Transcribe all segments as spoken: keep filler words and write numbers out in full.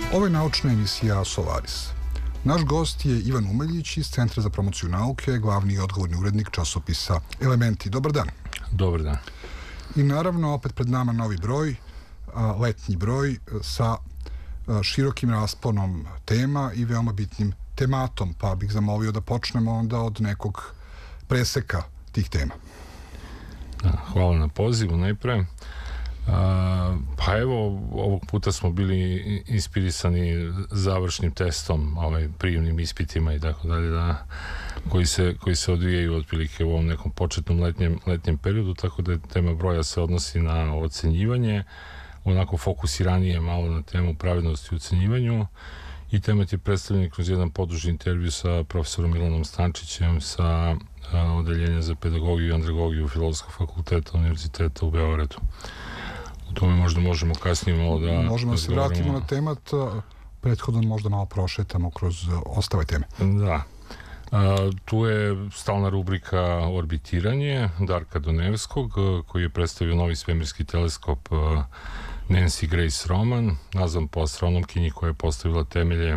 Ovo je naučna emisija Solaris. Naš gost je Ivan Umeljić iz Centra za promociju nauke, glavni i odgovorni urednik časopisa Elementi. Dobar dan. Dobar dan. I naravno, opet pred nama novi broj, letnji broj sa širokim rasponom tema i veoma bitnim tematom, pa bih zamolio da počnemo onda od nekog preseka tih tema. Da, hvala na pozivu najpre. A, pa evo, ovog puta smo bili inspirisani završnim testom, ovaj, prijemnim ispitima i tako dalje, da, koji se, koji se odvijaju otprilike u ovom nekom početnom letnjem, letnjem periodu, tako da tema broja se odnosi na ocenjivanje, onako fokusiranije malo na temu pravednosti u ocenjivanju, i temat je predstavljen kroz jedan poduži intervju sa profesorom Milanom Stančićem sa a, odeljenja za pedagogiju i andragogiju Filozofskog fakulteta Univerziteta u Beogradu. O tome možda možemo kasnije malo da... Možemo da se vratimo na temat, prethodno možda malo prošetamo kroz ostale teme. Da. A, tu je stalna rubrika Orbitiranje Darka Donevskog, koji je predstavio novi svemirski teleskop a, Nancy Grace Roman, nazvan po astronomkinji koja je postavila temelje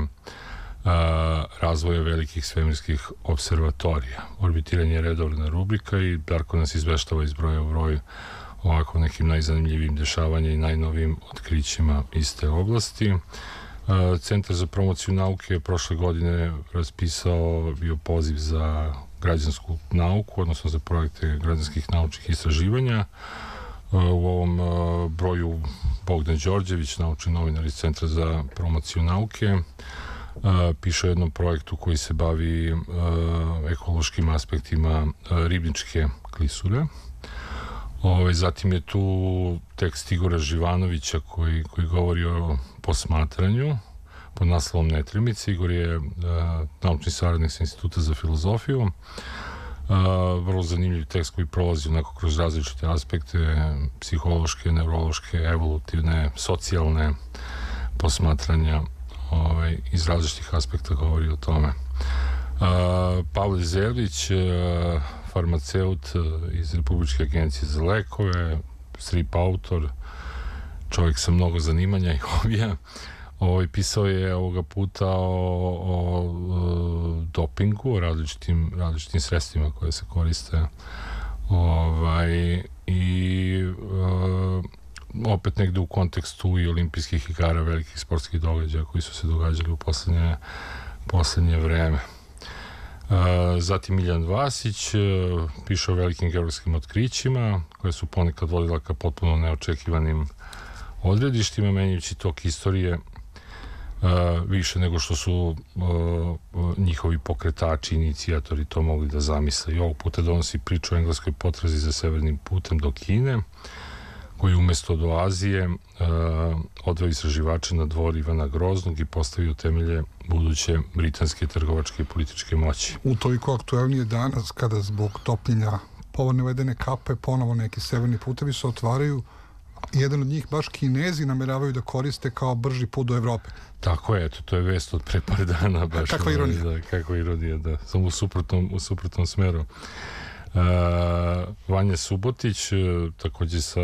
a, razvoja velikih svemirskih observatorija. Orbitiranje je redovna rubrika i Darko nas izveštava iz broja u broj ovako nekim najzanimljivim dešavanjima i najnovijim otkrićima iz te oblasti. Centar za promociju nauke je prošle godine raspisao bio poziv za građansku nauku, odnosno za projekte građanskih naučnih istraživanja. U ovom broju Bogdan Đorđević, naučni novinar iz Centra za promociju nauke, piše o jednom projektu koji se bavi ekološkim aspektima ribničke klisure. Ove, zatim je tu tekst Igora Živanovića koji, koji govori o posmatranju pod naslovom Netremice. Igor je uh, naučni saradnik sa Instituta za filozofiju. Uh, vrlo zanimljiv tekst koji prolazi onako kroz različite aspekte, psihološke, neurološke, evolutivne, socijalne posmatranja, ove, iz različitih aspekta govori o tome. Uh, Pavle Zerlić, uh, farmaceut iz Republičke agencije za lekove, strip autor, čovjek sa mnogo zanimanja i hobija. Ovaj, pisao je ovoga puta o, o, o dopingu, o različitim, različitim sredstvima koje se koriste. Ovaj, I uh, opet negde u kontekstu i olimpijskih igara, velikih sportskih događaja koji su se događali u poslednje, poslednje vreme. Uh, zatim Miljan Vasić uh, piše o velikim geografskim otkrićima koje su ponekad vodila ka potpuno neočekivanim odredištima, menjajući tok istorije uh, više nego što su uh, njihovi pokretači, inicijatori to mogli da zamisle. I ovog puta donosi priču o engleskoj potrazi za severnim putem do Kine, koji umesto do Azije uh, odveo istraživače na dvor Ivana Groznog i postavio temelje buduće britanske trgovačke i političke moći. Utoliko aktuelnije danas, kada zbog topljenja polarne ledene kape ponovo neki severni putevi se otvaraju, jedan od njih baš Kinezi nameravaju da koriste kao brži put do Evrope. Tako je, eto, to je vest od pre par dana. Baš kakva ironija. Da, kakva ironija, da. Samo u suprotnom, u suprotnom smeru. Uh, Vanja Subotić, takođe sa